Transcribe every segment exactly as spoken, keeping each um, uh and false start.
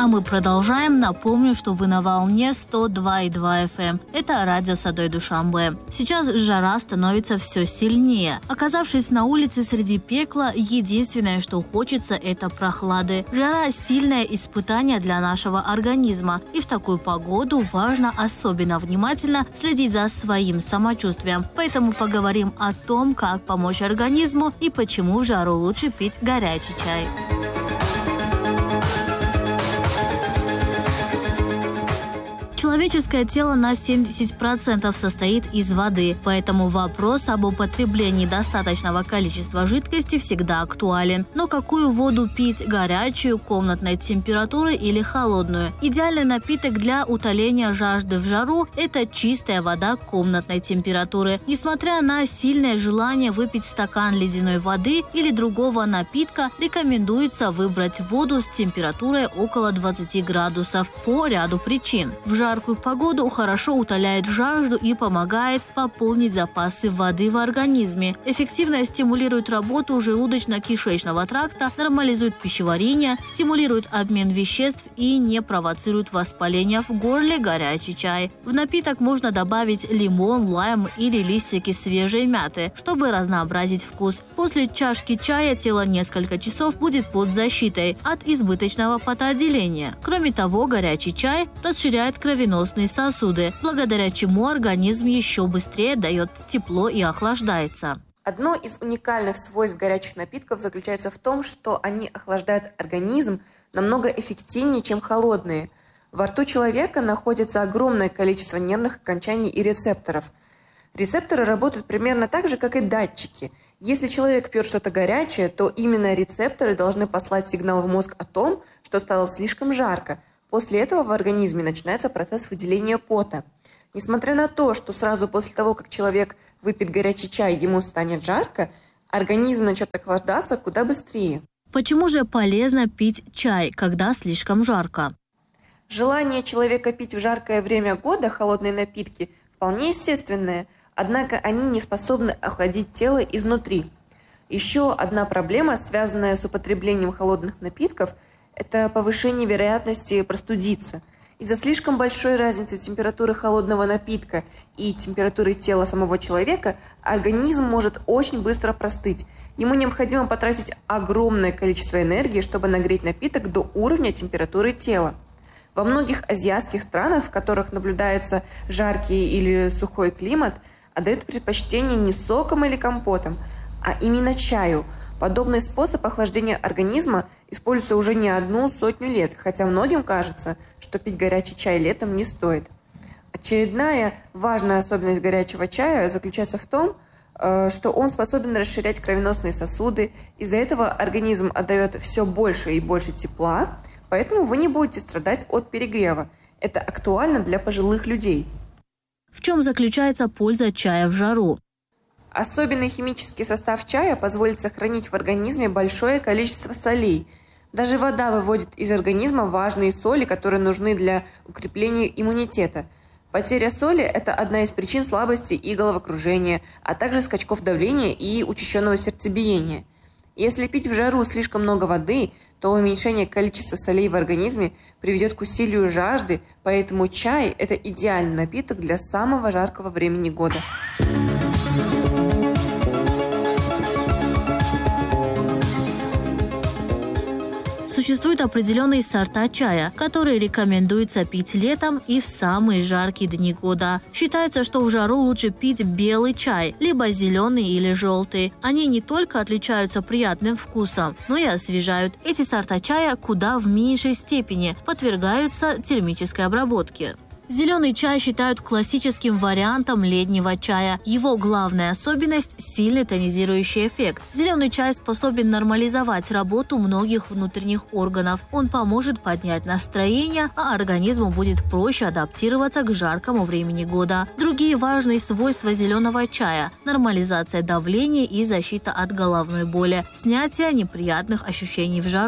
А мы продолжаем. Напомню, что вы на волне сто два и два эф эм. Это радио Садой Душанбе. Сейчас жара становится все сильнее. Оказавшись на улице среди пекла, единственное, что хочется, это прохлады. Жара – сильное испытание для нашего организма. И в такую погоду важно особенно внимательно следить за своим самочувствием. Поэтому поговорим о том, как помочь организму и почему в жару лучше пить горячий чай. Человеческое тело на семьдесят процентов состоит из воды, поэтому вопрос об употреблении достаточного количества жидкости всегда актуален. Но какую воду пить – горячую, комнатной температуры или холодную? Идеальный напиток для утоления жажды в жару – это чистая вода комнатной температуры. Несмотря на сильное желание выпить стакан ледяной воды или другого напитка, рекомендуется выбрать воду с температурой около двадцати градусов по ряду причин. В жаркую погоду хорошо утоляет жажду и помогает пополнить запасы воды в организме. Эффективно стимулирует работу желудочно-кишечного тракта, нормализует пищеварение, стимулирует обмен веществ и не провоцирует воспаление в горле горячий чай. В напиток можно добавить лимон, лайм или листики свежей мяты, чтобы разнообразить вкус. После чашки чая тело несколько часов будет под защитой от избыточного потоотделения. Кроме того, горячий чай расширяет кровеносные сосуды, благодаря чему организм еще быстрее дает тепло и охлаждается. Одно из уникальных свойств горячих напитков заключается в том, что они охлаждают организм намного эффективнее, чем холодные. Во рту человека находится огромное количество нервных окончаний и рецепторов. Рецепторы работают примерно так же, как и датчики. Если человек пьет что-то горячее, то именно рецепторы должны послать сигнал в мозг о том, что стало слишком жарко. После этого в организме начинается процесс выделения пота. Несмотря на то, что сразу после того, как человек выпьет горячий чай, ему станет жарко, организм начнет охлаждаться куда быстрее. Почему же полезно пить чай, когда слишком жарко? Желание человека пить в жаркое время года холодные напитки вполне естественное, однако они не способны охладить тело изнутри. Еще одна проблема, связанная с употреблением холодных напитков – это повышение вероятности простудиться. Из-за слишком большой разницы температуры холодного напитка и температуры тела самого человека организм может очень быстро простыть. Ему необходимо потратить огромное количество энергии, чтобы нагреть напиток до уровня температуры тела. Во многих азиатских странах, в которых наблюдается жаркий или сухой климат, отдают предпочтение не сокам или компотам, а именно чаю. Подобный способ охлаждения организма используется уже не одну сотню лет, хотя многим кажется, что пить горячий чай летом не стоит. Очередная важная особенность горячего чая заключается в том, что он способен расширять кровеносные сосуды. Из-за этого организм отдает все больше и больше тепла, поэтому вы не будете страдать от перегрева. Это актуально для пожилых людей. В чем заключается польза чая в жару? Особенный химический состав чая позволит сохранить в организме большое количество солей. Даже вода выводит из организма важные соли, которые нужны для укрепления иммунитета. Потеря соли – это одна из причин слабости и головокружения, а также скачков давления и учащенного сердцебиения. Если пить в жару слишком много воды, то уменьшение количества солей в организме приведет к усилию жажды, поэтому чай – это идеальный напиток для самого жаркого времени года. Существуют определенные сорта чая, которые рекомендуется пить летом и в самые жаркие дни года. Считается, что в жару лучше пить белый чай, либо зеленый или желтый. Они не только отличаются приятным вкусом, но и освежают. Эти сорта чая куда в меньшей степени подвергаются термической обработке. Зеленый чай считают классическим вариантом летнего чая. Его главная особенность – сильный тонизирующий эффект. Зеленый чай способен нормализовать работу многих внутренних органов. Он поможет поднять настроение, а организму будет проще адаптироваться к жаркому времени года. Другие важные свойства зеленого чая – нормализация давления и защита от головной боли, снятие неприятных ощущений в жару.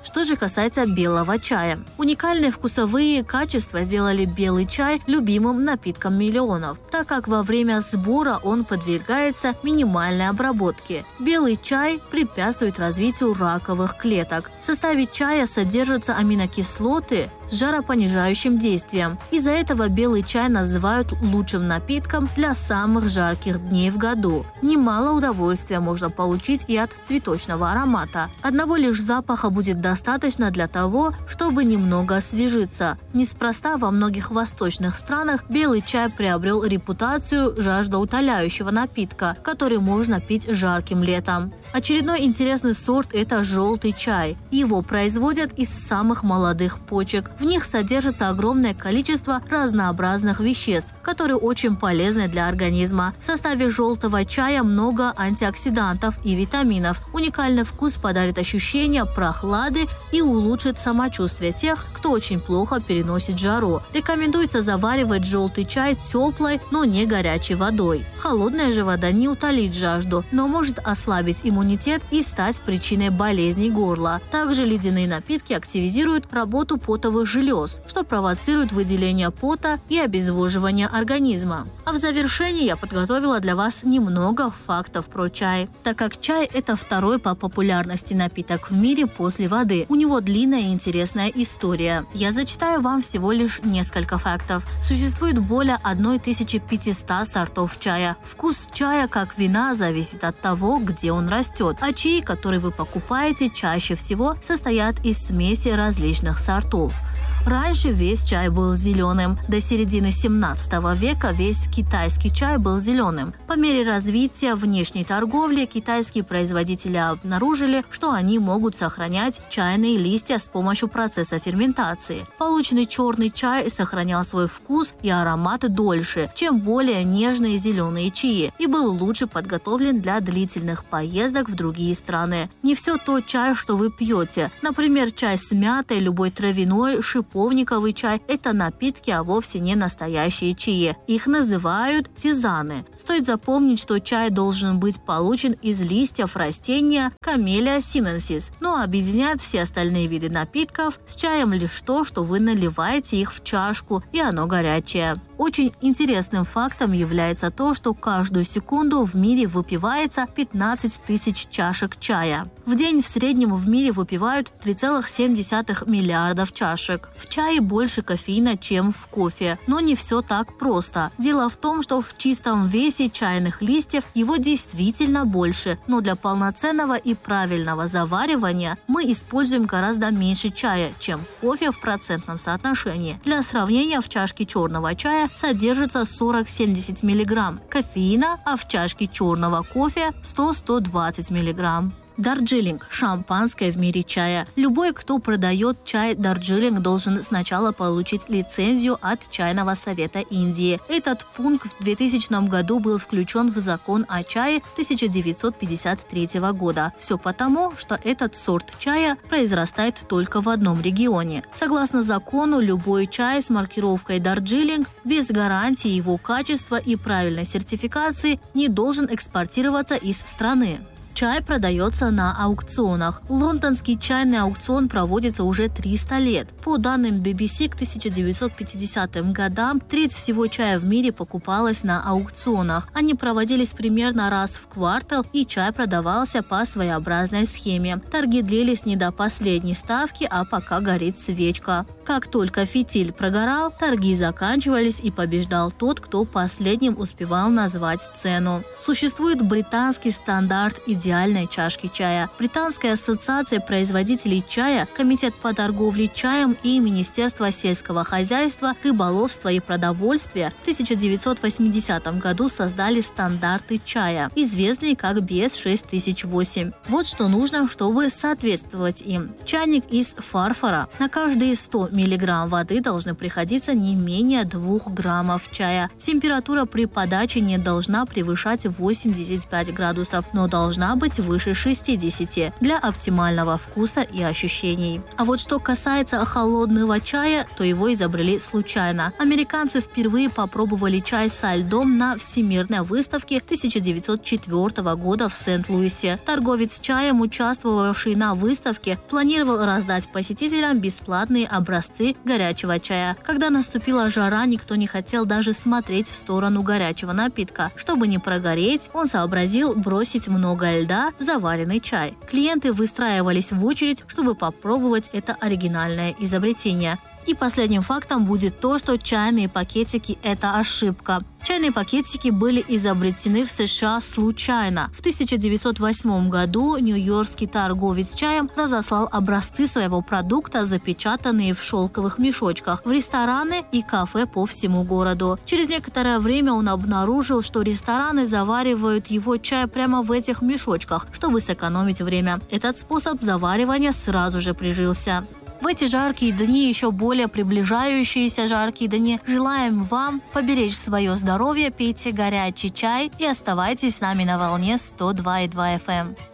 Что же касается белого чая. Уникальные вкусовые качества сделали белый чай любимым напитком миллионов, так как во время сбора он подвергается минимальной обработке. Белый чай препятствует развитию раковых клеток. В составе чая содержатся аминокислоты с жаропонижающим действием. Из-за этого белый чай называют лучшим напитком для самых жарких дней в году. Немало удовольствия можно получить и от цветочного аромата. Одного лишь запаха будет достаточно для того, чтобы немного освежиться. Неспроста во многих восточных странах белый чай приобрел репутацию жаждоутоляющего напитка, который можно пить жарким летом. Очередной интересный сорт – это желтый чай. Его производят из самых молодых почек. В них содержится огромное количество разнообразных веществ, которые очень полезны для организма. В составе желтого чая много антиоксидантов и витаминов. Уникальный вкус подарит ощущение прохлады и улучшит самочувствие тех, кто очень плохо переносит жару. Рекомендуется заваривать желтый чай теплой, но не горячей водой. Холодная же вода не утолит жажду, но может ослабить иммунитет и стать причиной болезней горла. Также ледяные напитки активизируют работу потовых желез, что провоцирует выделение пота и обезвоживание организма. А в завершении я подготовила для вас немного фактов про чай. Так как чай – это второй по популярности напиток в мире после воды, у него длинная и интересная история. Я зачитаю вам всего лишь несколько фактов. Существует более тысячи пятисот сортов чая. Вкус чая, как вина, зависит от того, где он растет, а чаи, которые вы покупаете, чаще всего состоят из смеси различных сортов. Раньше весь чай был зеленым. До середины семнадцатого века весь китайский чай был зеленым. По мере развития внешней торговли китайские производители обнаружили, что они могут сохранять чайные листья с помощью процесса ферментации. Полученный черный чай сохранял свой вкус и аромат дольше, чем более нежные зеленые чаи, и был лучше подготовлен для длительных поездок в другие страны. Не все то чай, что вы пьете. Например, чай с мятой, любой травяной, шиповник, Шиповниковый чай – это напитки, а вовсе не настоящие чаи. Их называют тизаны. Стоит запомнить, что чай должен быть получен из листьев растения Camellia sinensis, но объединяет все остальные виды напитков с чаем лишь то, что вы наливаете их в чашку, и оно горячее. Очень интересным фактом является то, что каждую секунду в мире выпивается пятнадцать тысяч чашек чая. В день в среднем в мире выпивают три целых семь десятых миллиардов чашек. В чае больше кофеина, чем в кофе, но не все так просто. Дело в том, что в чистом весе чайных листьев его действительно больше, но для полноценного и правильного заваривания мы используем гораздо меньше чая, чем кофе в процентном соотношении. Для сравнения, в чашке черного чая содержится сорок-семьдесят миллиграмм кофеина, а в чашке черного кофе сто-сто двадцать миллиграмм. Дарджилинг – шампанское в мире чая. Любой, кто продает чай Дарджилинг, должен сначала получить лицензию от Чайного совета Индии. Этот пункт в двухтысячном году был включен в закон о чае тысяча девятьсот пятьдесят третьего года. Все потому, что этот сорт чая произрастает только в одном регионе. Согласно закону, любой чай с маркировкой Дарджилинг без гарантии его качества и правильной сертификации не должен экспортироваться из страны. Чай продается на аукционах. Лондонский чайный аукцион проводится уже триста лет. По данным би би си, к тысяча девятьсот пятидесятым годам треть всего чая в мире покупалась на аукционах. Они проводились примерно раз в квартал, и чай продавался по своеобразной схеме. Торги длились не до последней ставки, а пока горит свечка. Как только фитиль прогорал, торги заканчивались, и побеждал тот, кто последним успевал назвать цену. Существует британский стандарт идеальной чашки чая. Британская ассоциация производителей чая, Комитет по торговле чаем и Министерство сельского хозяйства, рыболовства и продовольствия в тысяча девятьсот восьмидесятом году создали стандарты чая, известные как би эс шесть тысяч восемь. Вот что нужно, чтобы соответствовать им. Чайник из фарфора. На каждые сто миллиграмм воды должны приходиться не менее двух граммов чая. Температура при подаче не должна превышать восемьдесят пять градусов, но должна должна быть выше шестидесяти для оптимального вкуса и ощущений. А вот что касается холодного чая, то его изобрели случайно. Американцы впервые попробовали чай со льдом на Всемирной выставке тысяча девятьсот четвёртого года в Сент-Луисе. Торговец чаем, участвовавший на выставке, планировал раздать посетителям бесплатные образцы горячего чая. Когда наступила жара, никто не хотел даже смотреть в сторону горячего напитка. Чтобы не прогореть, он сообразил бросить много льда в заваренный чай. Клиенты выстраивались в очередь, чтобы попробовать это оригинальное изобретение. И последним фактом будет то, что чайные пакетики – это ошибка. Чайные пакетики были изобретены в США случайно. В тысяча девятьсот восьмом году нью-йоркский торговец чаем разослал образцы своего продукта, запечатанные в шелковых мешочках, в рестораны и кафе по всему городу. Через некоторое время он обнаружил, что рестораны заваривают его чай прямо в этих мешочках, чтобы сэкономить время. Этот способ заваривания сразу же прижился. В эти жаркие дни, еще более приближающиеся жаркие дни, желаем вам поберечь свое здоровье, пейте горячий чай и оставайтесь с нами на волне сто два и два эф эм.